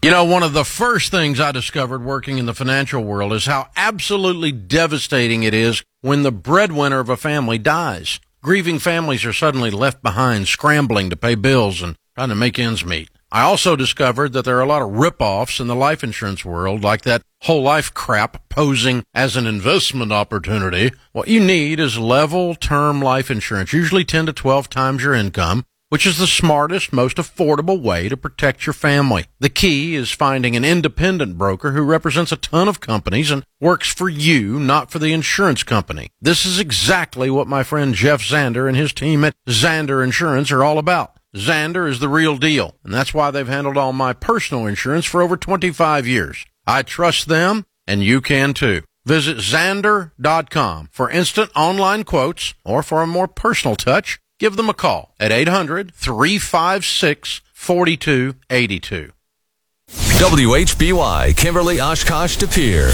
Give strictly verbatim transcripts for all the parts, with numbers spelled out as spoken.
You know, one of the first things I discovered working in the financial world is how absolutely devastating it is when the breadwinner of a family dies. Grieving families are suddenly left behind, scrambling to pay bills and trying to make ends meet. I also discovered that there are a lot of rip-offs in the life insurance world, like that whole life crap posing as an investment opportunity. What you need is level term life insurance, usually ten to twelve times your income, which is the smartest, most affordable way to protect your family. The key is finding an independent broker who represents a ton of companies and works for you, not for the insurance company. This is exactly what my friend Jeff Zander and his team at Zander Insurance are all about. Zander is the real deal, and that's why they've handled all my personal insurance for over twenty-five years. I trust them, and you can too. Visit Zander dot com for instant online quotes, or for a more personal touch, give them a call at eight hundred, three five six, four two eight two. W H B Y, Kimberly, Oshkosh, De Pere.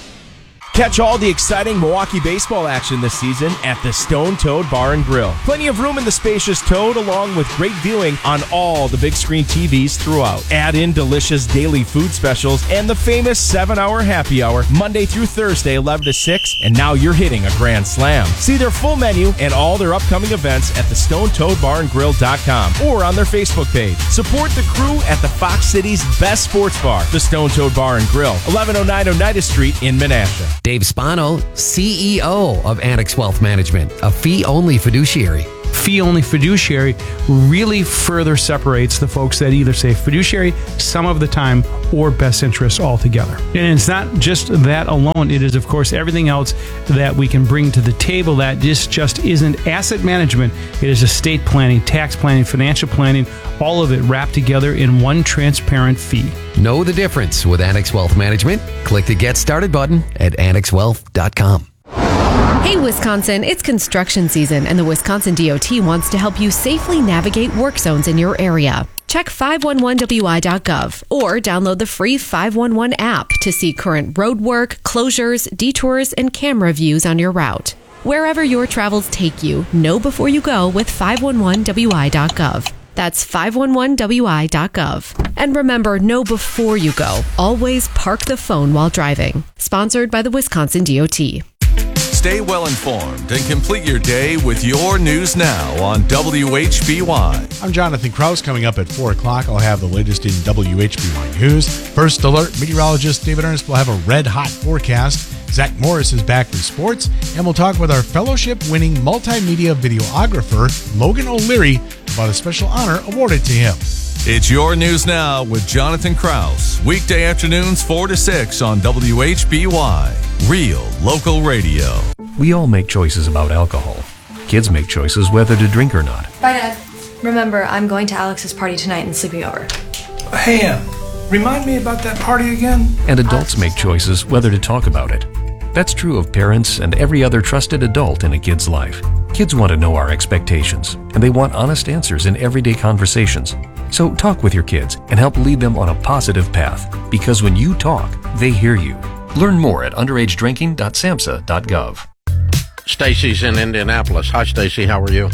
Catch all the exciting Milwaukee baseball action this season at the Stone Toad Bar and Grill. Plenty of room in the spacious Toad, along with great viewing on all the big screen T Vs throughout. Add in delicious daily food specials and the famous seven hour happy hour, Monday through Thursday, eleven to six, and now you're hitting a grand slam. See their full menu and all their upcoming events at the stone toad bar and grill dot com or on their Facebook page. Support the crew at the Fox City's best sports bar, the Stone Toad Bar and Grill, eleven oh nine Oneida Street in Menasha. Dave Spano, C E O of Annex Wealth Management, a fee-only fiduciary. Fee-only fiduciary really further separates the folks that either say fiduciary some of the time or best interests altogether. And it's not just that alone. It is, of course, everything else that we can bring to the table that just, just isn't asset management. It is estate planning, tax planning, financial planning, all of it wrapped together in one transparent fee. Know the difference with Annex Wealth Management. Click the Get Started button at annex wealth dot com. Hey, Wisconsin, it's construction season, and the Wisconsin D O T wants to help you safely navigate work zones in your area. Check five one one W I dot gov or download the free five one one app to see current road work, closures, detours, and camera views on your route. Wherever your travels take you, know before you go with five one one W I dot gov. That's five one one W I dot gov. And remember, know before you go. Always park the phone while driving. Sponsored by the Wisconsin D O T. Stay well informed and complete your day with your news now on W H B Y. I'm Jonathan Krause. Coming up at four o'clock, I'll have the latest in W H B Y News. First alert, meteorologist David Ernst will have a red-hot forecast. Zach Morris is back with sports, and we'll talk with our fellowship-winning multimedia videographer, Logan O'Leary, about a special honor awarded to him. It's your news now with Jonathan Krause. Weekday afternoons four to six on W H B Y. Real local radio. We all make choices about alcohol. Kids make choices whether to drink or not. Bye, Dad. Remember, I'm going to Alex's party tonight and sleeping over. Hey, Em, remind me about that party again? And adults make choices whether to talk about it. That's true of parents and every other trusted adult in a kid's life. Kids want to know our expectations, and they want honest answers in everyday conversations. So talk with your kids and help lead them on a positive path, because when you talk, they hear you. Learn more at underage drinking dot samhsa dot gov. Stacy's in Indianapolis. Hi, Stacy. How are you?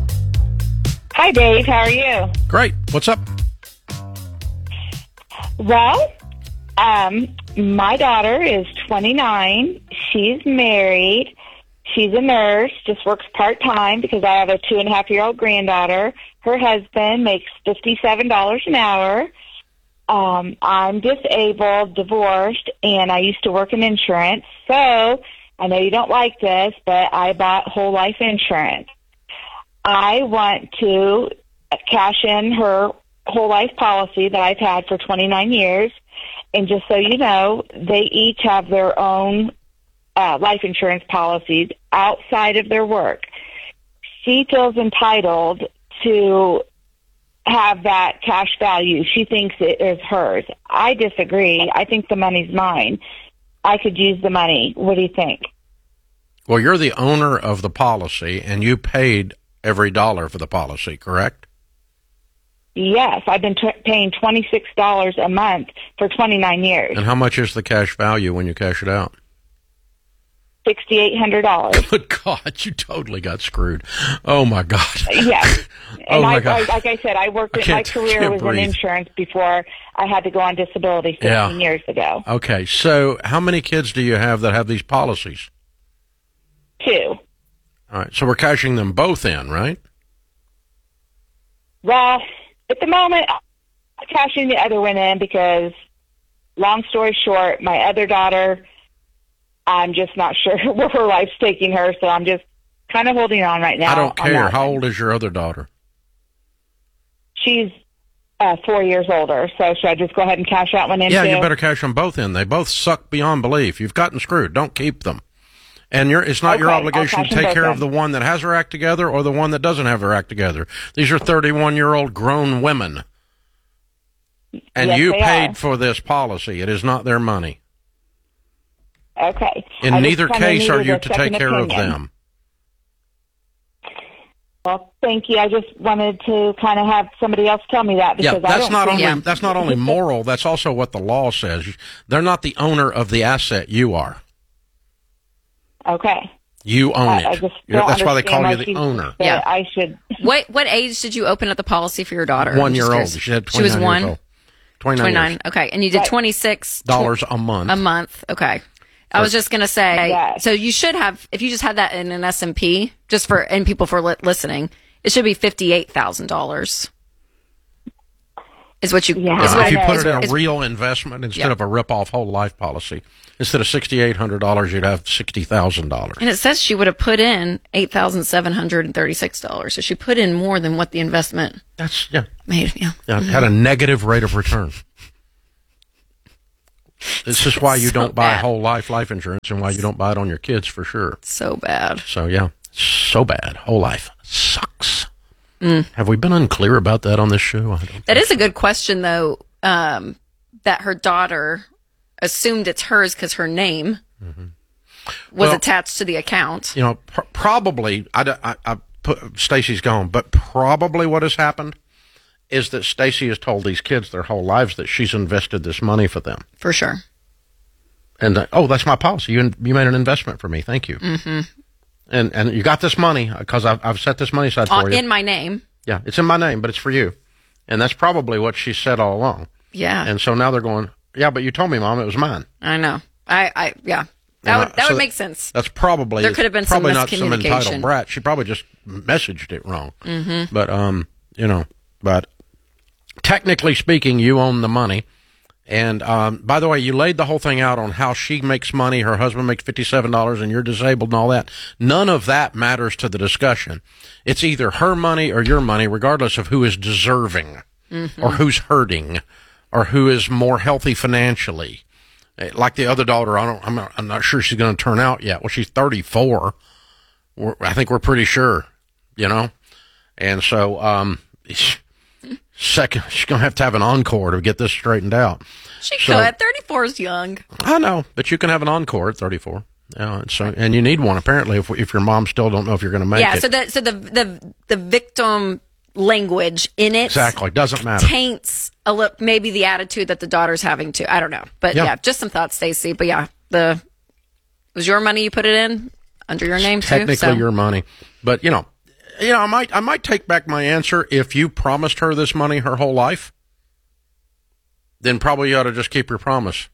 Hi, Dave. How are you? Great. What's up? Well, um, my daughter is twenty-nine. She's married. She's a nurse, just works part-time because I have a two-and-a-half-year-old granddaughter. Her husband makes fifty-seven dollars an hour. Um, I'm disabled, divorced, and I used to work in insurance. So I know you don't like this, but I bought whole life insurance. I want to cash in her whole life policy that I've had for twenty-nine years. And just so you know, they each have their own uh, life insurance policies outside of their work. She feels entitled to have that cash value. She thinks it is hers. I disagree. I think the money's mine. I could use the money. What do you think? Well, you're the owner of the policy, and you paid every dollar for the policy, correct? Yes, I've been t- paying twenty-six dollars a month for twenty-nine years. And how much is the cash value when you cash it out? six thousand eight hundred dollars. Good God, you totally got screwed. Oh, my God. Yes. oh, And my I, God. I, like I said, I worked, I in, my can't- career can't was breathe. in insurance before I had to go on disability fifteen Yeah. years ago. Okay, so how many kids do you have that have these policies? Two. All right, so we're cashing them both in, right? Well, at the moment, I'm cashing the other one in because, long story short, my other daughter, I'm just not sure where her life's taking her, so I'm just kind of holding on right now. I don't on care. that How one. old is your other daughter? She's uh, four years older, so should I just go ahead and cash that one in Yeah, too? you better cash them both in. They both suck beyond belief. You've gotten screwed. Don't keep them. And you're, it's not your Okay, I'll obligation cash to them take both care in. of the one that has her act together or the one that doesn't have her act together. These are thirty-one-year-old grown women. And Yes, you they paid are. for this policy. It is not their money. Okay. In I just neither kinda case are needed you a to take second care of opinion. them. Well, thank you. I just wanted to kind of have somebody else tell me that because Yeah, I that's don't not think- only that's not only moral. That's also what the law says. They're not the owner of the asset. You are. Okay. You own I, it. I just You're- don't that's why they understand call you why the she owner. said Yeah. I should. What what age did you open up the policy for your daughter? One I'm just year old. curious. She had She was twenty-nine one. years old. Twenty-nine. twenty-nine. years. Okay, and you did Right. twenty-six dollars a month. a month. Okay. I was just gonna say, Yes. so you should have, if you just had that in an S and P, just for and people for li- listening, it should be fifty-eight thousand dollars. Is what you? Yeah. Is Uh, what if you I put know. it in a is- real investment instead Yeah. of a rip-off whole life policy, instead of sixty-eight hundred dollars, you'd have sixty thousand dollars. And it says she would have put in eight thousand seven hundred and thirty-six dollars. So she put in more than what the investment That's yeah. made. Yeah. Yeah, it had a negative rate of return. This is why you So don't buy bad. whole life life insurance and why you don't buy it on your kids for sure. So bad. So yeah, so bad. Whole life sucks. Mm. Have we been unclear about that on this show? I don't That is a good question, though. Um, that her daughter assumed it's hers because her name was Well, attached to the account. you know, pr- probably, I, d- I- I put, Stacy's gone, but probably what has happened is that Stacy has told these kids their whole lives that she's invested this money for them. For sure. And, uh, oh, that's my policy. You, you made an investment for me. Thank you. Mm-hmm. And, and you got this money because I've, I've set this money aside for On, you. in my name. Yeah, it's in my name, but it's for you. And that's probably what she said all along. Yeah. And so now they're going, yeah, but you told me, Mom, it was mine. I know. I, I yeah. That And, would, uh, that so would make sense. That's probably There could have been some probably not some miscommunication. entitled brat. She probably just messaged it wrong. Mm-hmm. But um, you know, but technically speaking, you own the money. And um, by the way, you laid the whole thing out on how she makes money, her husband makes fifty-seven dollars, and you're disabled and all that. None of that matters to the discussion. It's either her money or your money, regardless of who is deserving Mm-hmm. or who's hurting or who is more healthy financially. Like the other daughter, I don't, I'm not, I'm not sure she's going to turn out yet. Well, she's thirty-four. We're, I think we're pretty sure, you know? And so, um, second, she's going to have to have an encore to get this straightened out. She So- could. thirty-four is young. I know, but you can have an encore at thirty-four. Yeah, and so, and you need one apparently if if your mom still don't know if you're going to make yeah. it. So the so the the the victim language in it Exactly, doesn't matter. taints a li- maybe the attitude that the daughter's having too. I don't know, but Yeah. yeah, just some thoughts, Stacey. But yeah, the it was your money you put it in under your name too. Technically, So your money, but you know, you know, I might I might take back my answer. If you promised her this money her whole life, then probably you ought to just keep your promise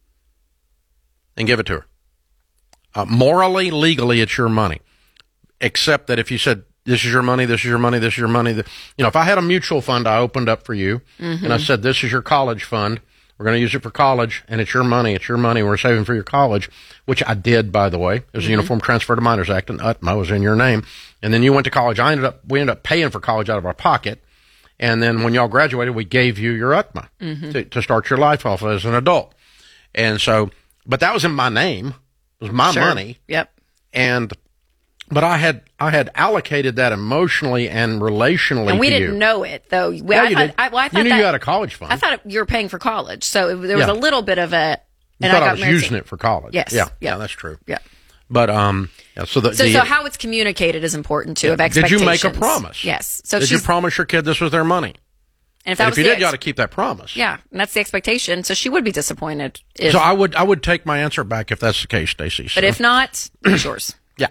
and give it to her. Uh, morally, legally, it's your money, except that if you said, this is your money, this is your money, this is your money. You know, if I had a mutual fund I opened up for you, Mm-hmm. and I said, this is your college fund, we're going to use it for college, and it's your money, it's your money, we're saving for your college, which I did, by the way. It was Mm-hmm. the Uniform Transfer to Minors Act, and U T M A was in your name. And then you went to college. I ended up, we ended up paying for college out of our pocket. And then when y'all graduated, we gave you your U T M A Mm-hmm. to, to start your life off as an adult. And so, but that was in my name. It was my Sure. money. Yep. And, but I had, I had allocated that emotionally and relationally And we to didn't you. know it though. We, Yeah, I you thought, did. I, well, I thought You knew that, you had a college fund. I thought you were paying for college, so it, there was Yeah. a little bit of a. You And thought I I, got was married using to- it for college. Yes. Yeah. Yeah. Yeah, that's true. Yeah. But, um, yeah, so the, So, the, so how it's communicated is important too. Of did expectations. you make a promise? Yes. So did you she's. promise your kid this was their money? and if that And was if you the did, you ought ex- to keep that promise. yeah, and that's the expectation. So she would be disappointed. If, So I would, I would take my answer back if that's the case, Stacey. So, but if not, it's yours. yeah.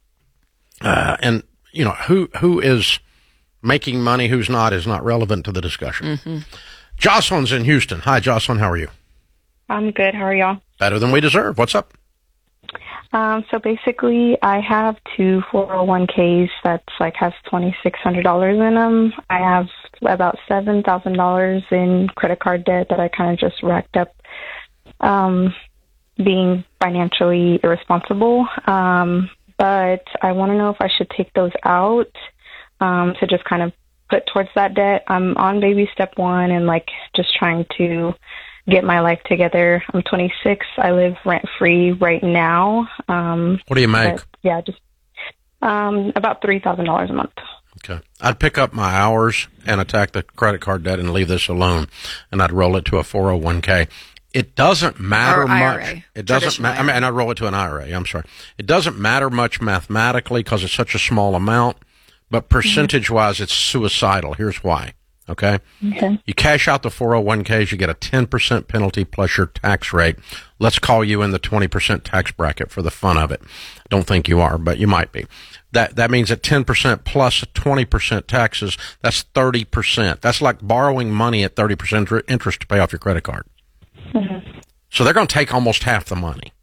Uh, and you know, who, who is making money, who's not, is not relevant to the discussion. Mm-hmm. Jocelyn's in Houston. Hi, Jocelyn. How are you? I'm good. How are y'all? Better than we deserve. What's up? Um, so basically, I have two four oh one k's that's like has twenty-six hundred dollars in them. I have about seven thousand dollars in credit card debt that I kind of just racked up um, being financially irresponsible. Um, but I want to know if I should take those out um, to just kind of put towards that debt. I'm on baby step one and like just trying to get my life together. I'm twenty-six. I live rent free right now. Um, what do you make? But, yeah, just um, about three thousand dollars a month. Okay. I'd pick up my hours and attack the credit card debt and leave this alone, and I'd roll it to a four oh one k. It doesn't matter or much. I R A, it doesn't matter. I mean, and I'd roll it to an I R A. I'm sorry. It doesn't matter much mathematically because it's such a small amount, but percentage-wise, it's suicidal. Here's why. Okay? Okay. You cash out the four oh one k's, you get a ten percent penalty plus your tax rate. Let's call you in the twenty percent tax bracket for the fun of it. Don't think you are, but you might be. That that means at ten percent plus twenty percent taxes, that's thirty percent. That's like borrowing money at thirty percent interest to pay off your credit card. Mm-hmm. So they're going to take almost half the money.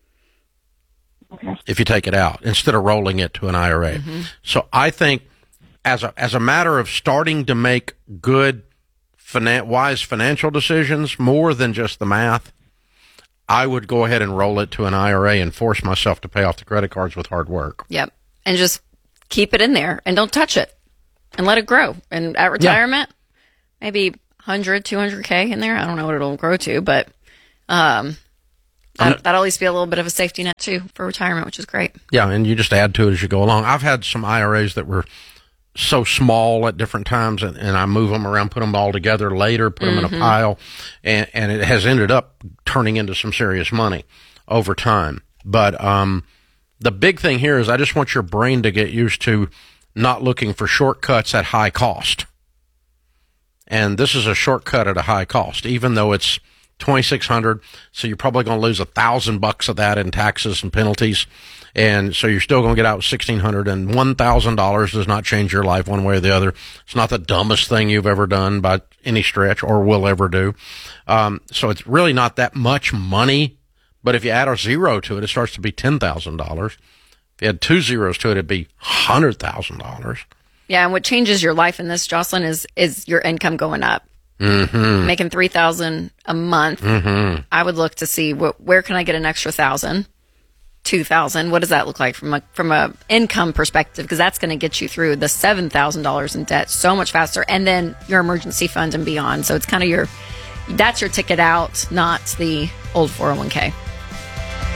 Okay. If you take it out instead of rolling it to an I R A. Mm-hmm. So I think as a as a matter of starting to make good, finan- wise financial decisions, more than just the math, I would go ahead and roll it to an I R A and force myself to pay off the credit cards with hard work. Yep. And just keep it in there and don't touch it and let it grow. And at retirement, yeah. maybe one hundred, two hundred K in there. I don't know what it'll grow to, but um, that, that'll at least be a little bit of a safety net too for retirement, which is great. Yeah. And you just add to it as you go along. I've had some I R As that were so small at different times, and, and I move them around, put them all together later, put them mm-hmm. in a pile, and, and it has ended up turning into some serious money over time. But um, the big thing here is I just want your brain to get used to not looking for shortcuts at high cost. And this is a shortcut at a high cost, even though it's twenty-six hundred dollars, so you're probably going to lose a thousand bucks of that in taxes and penalties. And so you're still going to get out with sixteen hundred dollars, and one thousand dollars does not change your life one way or the other. It's not the dumbest thing you've ever done by any stretch or will ever do. Um, so it's really not that much money, but if you add a zero to it, it starts to be ten thousand dollars. If you add two zeros to it, it'd be one hundred thousand dollars. Yeah, and what changes your life in this, Jocelyn, is is your income going up. Mm-hmm. Making three thousand dollars a month, mm-hmm. I would look to see what, where can I get an extra thousand, two thousand. What does that look like from a from a income perspective? Because that's going to get you through the seven thousand dollars in debt so much faster, and then your emergency fund and beyond. So it's kind of your that's your ticket out, not the old four oh one k.